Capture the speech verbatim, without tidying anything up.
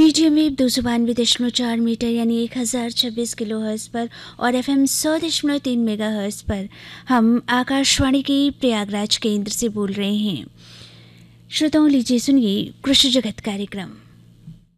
Medium wave दो सौ बानवे दशमलव चार मीटर यानी एक हज़ार छब्बीस किलो हर्ट्ज़ पर और एफ एम सौ दशमलव तीन मेगा हर्ट्ज़ पर हम आकाशवाणी के प्रयागराज केंद्र से बोल रहे हैं। श्रोताओं, लीजिए सुनिए कृषि जगत कार्यक्रम।